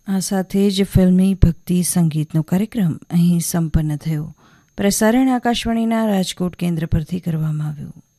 આ સાથે જ ફિલ્મી ભક્તિ સંગીતનો કાર્યક્રમ અહીં સંપન્ન થયો. પ્રસારણ આકાશવાણીના રાજકોટ કેન્દ્ર પરથી કરવામાં આવ્યું.